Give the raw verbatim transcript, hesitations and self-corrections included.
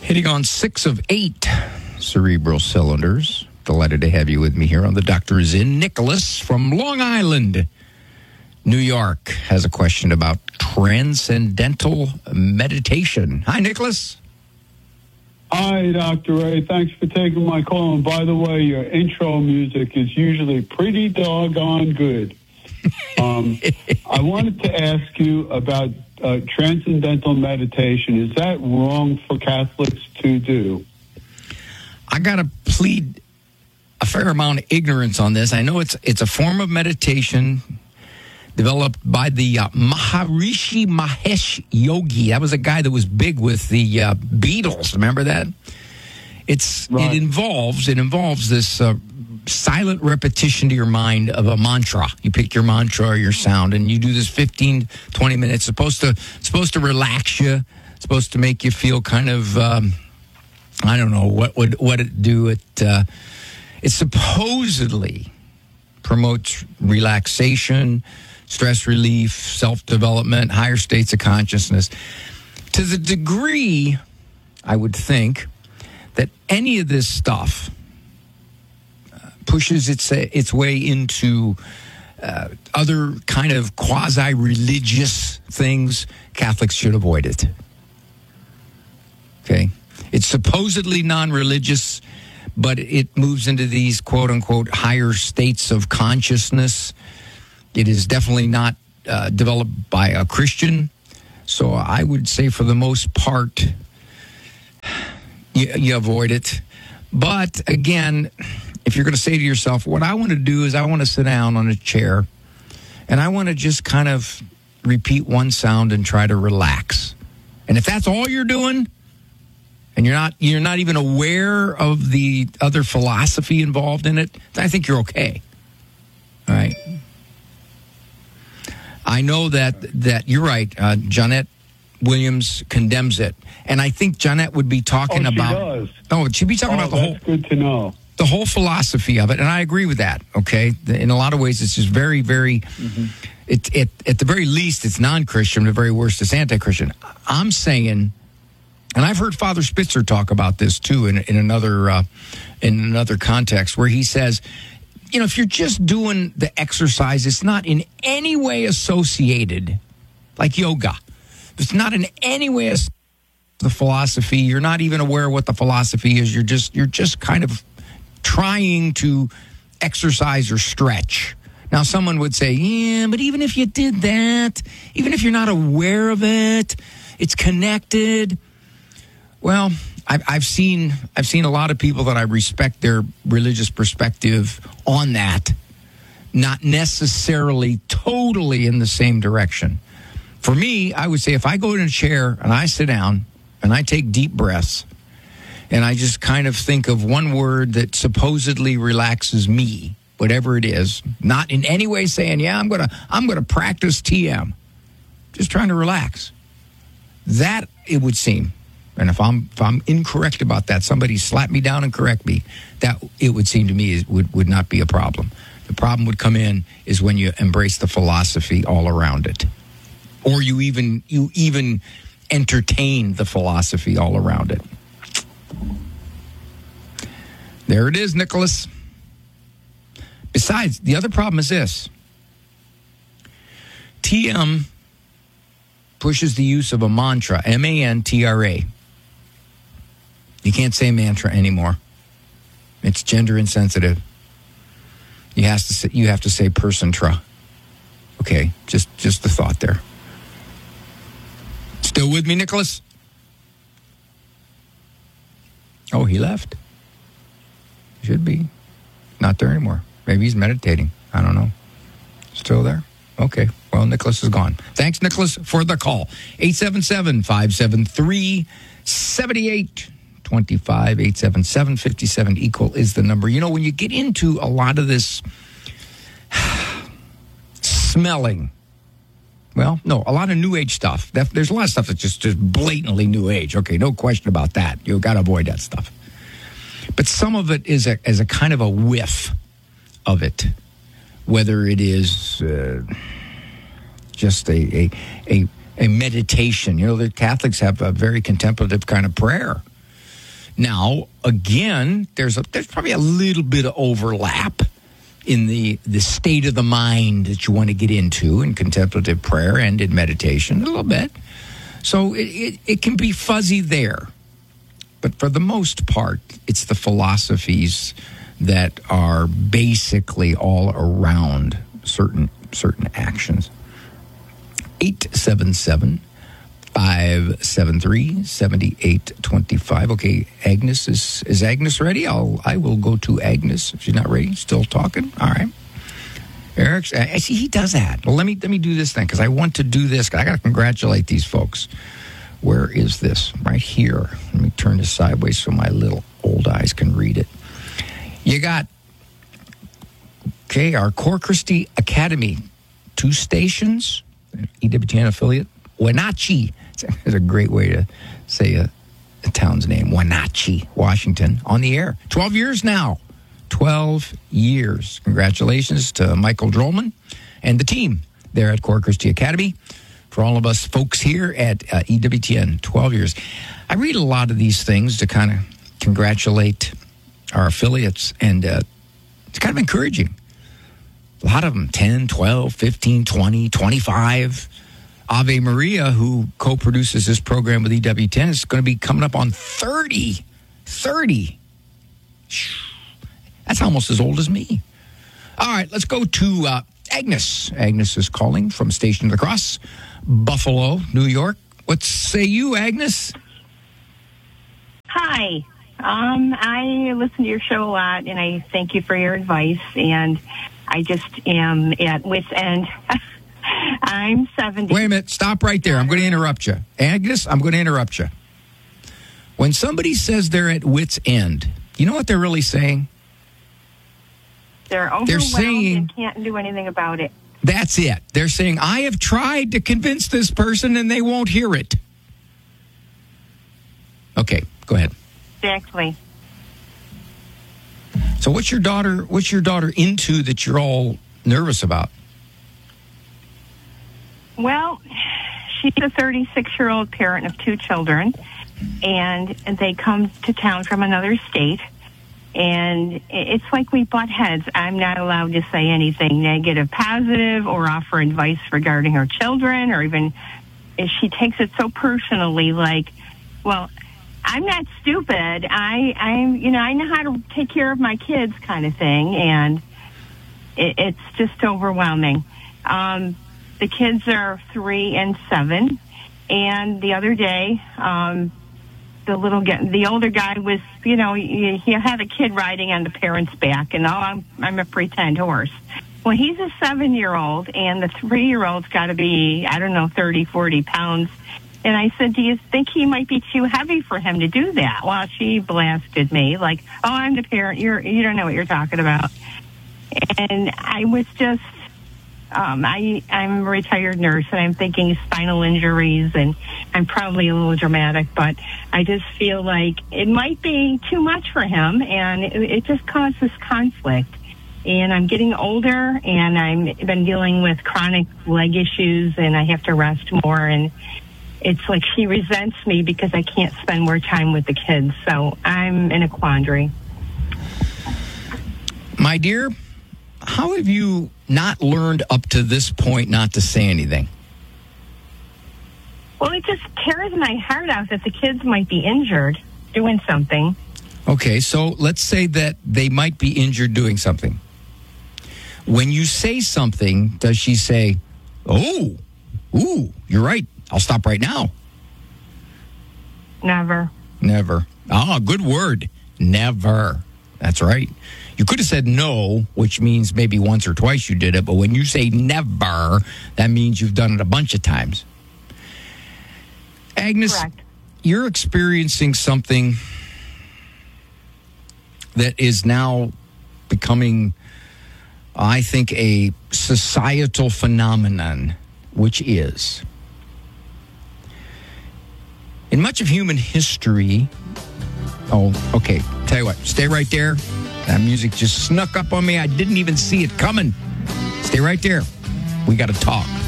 Hitting on six of eight cerebral cylinders. Delighted to have you with me here on The Doctor Is In. Nicholas from Long Island, New York, has a question about transcendental meditation. Hi, Nicholas. Hi, Doctor Ray. Thanks for taking my call. And by the way, your intro music is usually pretty doggone good. Um, I wanted to ask you about uh, transcendental meditation. Is that wrong for Catholics to do? I got to plead a fair amount of ignorance on this. I know it's it's a form of meditation developed by the uh, Maharishi Mahesh Yogi. That was a guy that was big with the uh, Beatles. Remember that? It's right. It involves it involves this uh, silent repetition to your mind of a mantra. You pick your mantra or your sound, and you do this fifteen, twenty minutes. It's supposed to supposed to relax you. It's supposed to make you feel kind of um, I don't know what would what it do. It uh, it supposedly promotes relaxation, stress relief, self-development, higher states of consciousness. To the degree, I would think, that any of this stuff uh, pushes its its way into uh, other kind of quasi-religious things, Catholics should avoid it. Okay? It's supposedly non-religious, but it moves into these quote-unquote higher states of consciousness. It is definitely not uh, developed by a Christian. So I would say for the most part, you, you avoid it. But again, if you're going to say to yourself, what I want to do is I want to sit down on a chair and I want to just kind of repeat one sound and try to relax. And if that's all you're doing, and you're not you're not even aware of the other philosophy involved in it, I think you're okay. All right. I know that that you're right. Uh, Jeanette Williams condemns it, and I think Jeanette would be talking oh, she about. Does. Oh, she'd be talking oh, about the that's whole. Good to know. The whole philosophy of it, and I agree with that. Okay, in a lot of ways, it's just very, very. Mm-hmm. It, it at the very least, it's non-Christian. At the very worst, it's anti-Christian. I'm saying. And I've heard Father Spitzer talk about this too in, in another uh, in another context, where he says, you know, if you're just doing the exercise, it's not in any way associated, like yoga. It's not in any way associated with the philosophy. You're not even aware of what the philosophy is. You're just you're just kind of trying to exercise or stretch. Now, someone would say, yeah, but even if you did that, even if you're not aware of it, it's connected. Well, I've, I've seen I've seen a lot of people that I respect their religious perspective on that, not necessarily totally in the same direction. For me, I would say if I go in a chair and I sit down and I take deep breaths and I just kind of think of one word that supposedly relaxes me, whatever it is, not in any way saying, yeah, I'm gonna I'm gonna practice T M, just trying to relax. That, it would seem. And if I'm if I'm incorrect about that, somebody slap me down and correct me. That, it would seem to me, is, would would not be a problem. The problem would come in is when you embrace the philosophy all around it, or you even you even entertain the philosophy all around it. There it is, Nicholas. Besides, the other problem is this: T M pushes the use of a mantra, M A N T R A. You can't say mantra anymore. It's gender insensitive. You have to say, you have to say person-tra. Okay, just just the thought there. Still with me, Nicholas? Oh, he left. Should be. Not there anymore. Maybe he's meditating. I don't know. Still there? Okay. Well, Nicholas is gone. Thanks, Nicholas, for the call. eight seven seven, five seven three, seven eight two five. eight seven seven, five seven, equal is the number. You know, when you get into a lot of this smelling, well, no, a lot of New Age stuff. There's a lot of stuff that's just, just blatantly New Age. Okay, no question about that. You've got to avoid that stuff. But some of it is a, is a kind of a whiff of it, whether it is uh, just a, a a a meditation. You know, the Catholics have a very contemplative kind of prayer. Now, again, there's a there's probably a little bit of overlap in the, the state of the mind that you want to get into in contemplative prayer and in meditation, a little bit. So it, it, it can be fuzzy there. But for the most part, it's the philosophies that are basically all around certain certain actions. eight seven seven, five seven three, seven eight two five. Okay, Agnes, is is Agnes ready? I'll, I will go to Agnes if she's not ready. Still talking? All right. Eric, I see he does that. Well, let me, let me do this thing because I want to do this. I got to congratulate these folks. Where is this? Right here. Let me turn this sideways so my little old eyes can read it. You got, okay, our Core Christi Academy, two stations, E W T N affiliate, Wenatchee. It's a great way to say a, a town's name, Wenatchee, Washington, on the air. twelve years now. twelve years. Congratulations to Michael Drollman and the team there at Core Christi Academy. For all of us folks here at uh, E W T N, twelve years. I read a lot of these things to kind of congratulate our affiliates, and uh, it's kind of encouraging. A lot of them, ten, twelve, fifteen, twenty, twenty-five. Ave Maria, who co-produces this program with E W T N, is going to be coming up on thirty. thirty. That's almost as old as me. All right, let's go to uh, Agnes. Agnes is calling from Station of the Cross, Buffalo, New York. What say you, Agnes? Hi. Um, I listen to your show a lot, and I thank you for your advice, and I just am at wit's end. I'm seventy. Wait a minute. Stop right there. I'm going to interrupt you. Agnes, I'm going to interrupt you. When somebody says they're at wit's end, you know what they're really saying? They're overwhelmed They're saying, and can't do anything about it. That's it. They're saying, I have tried to convince this person and they won't hear it. Okay, go ahead. Exactly. So what's your daughter what's your daughter into that you're all nervous about? Well, she's a thirty-six-year-old parent of two children, and they come to town from another state. And it's like we butt heads. I'm not allowed to say anything negative, positive, or offer advice regarding her children, or even if she takes it so personally, like, well, I'm not stupid. I, I'm, you know, I know how to take care of my kids, kind of thing. And it, it's just overwhelming. Um, the kids are three and seven. And the other day, um, the little guy, the older guy was, you know, he, he had a kid riding on the parent's back, and oh, I'm, I'm a pretend horse. Well, he's a seven-year-old, and the three-year-old's got to be, I don't know, thirty, forty pounds. And I said, do you think he might be too heavy for him to do that? Well, she blasted me like, oh, I'm the parent. You're, you don't know what you're talking about. And I was just, um, I, I'm a retired nurse, and I'm thinking spinal injuries, and I'm probably a little dramatic, but I just feel like it might be too much for him, and it, it just causes conflict. And I'm getting older, and I've been dealing with chronic leg issues, and I have to rest more, and it's like she resents me because I can't spend more time with the kids. So I'm in a quandary. My dear, how have you not learned up to this point not to say anything? Well, it just tears my heart out that the kids might be injured doing something. Okay, so let's say that they might be injured doing something. When you say something, does she say, oh, ooh, you're right, I'll stop right now? Never. Never. Ah, good word. Never. That's right. You could have said no, which means maybe once or twice you did it, but when you say never, that means you've done it a bunch of times. Agnes, correct. You're experiencing something that is now becoming, I think, a societal phenomenon, which is, in much of human history, oh, okay, tell you what, stay right there. That music just snuck up on me. I didn't even see it coming. Stay right there. We got to talk.